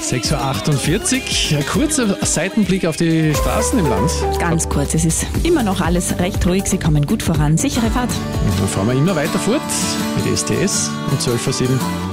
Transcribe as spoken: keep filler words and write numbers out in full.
sechs Uhr achtundvierzig. Ein kurzer Seitenblick auf die Straßen im Land. Ganz kurz, es ist immer noch alles recht ruhig, Sie kommen gut voran. Sichere Fahrt. Und dann fahren wir immer weiter fort mit S T S um zwölf Uhr sieben.